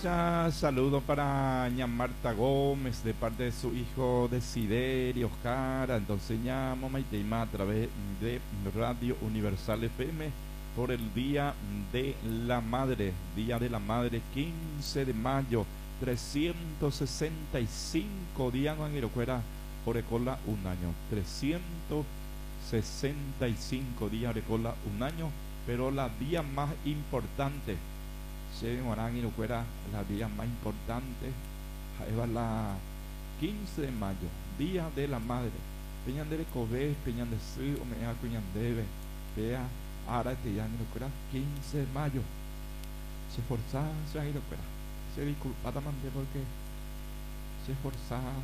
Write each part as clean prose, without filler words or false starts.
Saludo para ña Marta Gómez de parte de su hijo Desiderio Jara. Entonces llamo Maiteima a través de Radio Universal FM por el Día de la Madre, 15 de mayo, 365 días no angirocuera orecola un año, 365 días orecola un año, pero la día más importante la día más importante es la 15 de mayo, Día de la Madre. Peñan de Cobé, Peñan de Su, Omea Peñan debe, vea, ahora te llaman 15 de mayo. Se esforzaban, se disculpa también porque se esforzaban.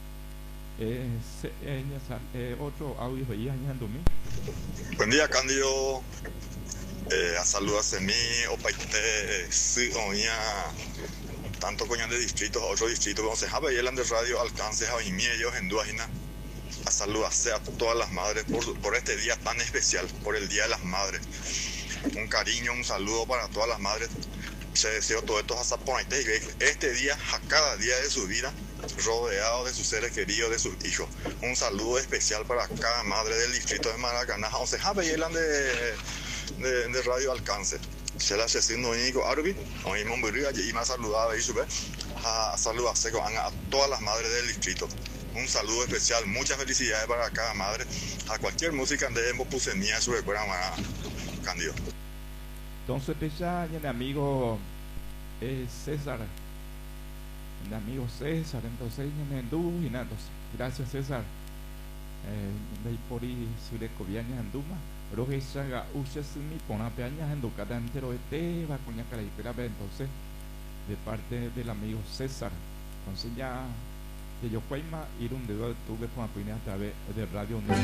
Otro audio veía en domingo. Buen día, Cándido. A saludarse mi opaite si oña tanto coñan de distritos, otro distrito como se llama y el de radio alcance a mi ellos en Duajina. A saludarse a todas las madres por este día tan especial, por el Día de las Madres. Un cariño, un saludo para todas las madres. Se deseo todo esto a Zaponaites y este día, a cada día de su vida, rodeado de sus seres queridos, de sus hijos. Un saludo especial para cada madre del distrito de Maracaná. O se llama y el de radio alcance. Se la haciendo único Arby, hoy Monburia y más saludaba y sube a saludarse a todas las madres del distrito. Un saludo especial, muchas felicidades para cada madre. A cualquier música de Embo Pusemía su recuerda más Cándido. Entonces ya el amigo César. El amigo César, entonces gracias César. De por ahí Sureco Viaña en Duma. Rogesaga Ushasumi Pona Peañas en Ducata entero de va con entonces de parte del amigo César. Entonces ya que yo fui más ir un dedo de tuve con a través de Radio